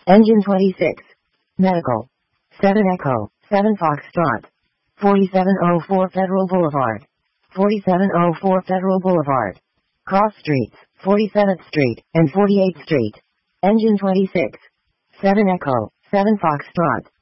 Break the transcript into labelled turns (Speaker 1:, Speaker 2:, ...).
Speaker 1: Engine 26. Medical. 7 Echo, 7 Foxtrot. 4704 Federal Boulevard. 4704 Federal Boulevard. Cross Streets, 47th Street and 48th Street. Engine 26. 7 Echo, 7 Foxtrot.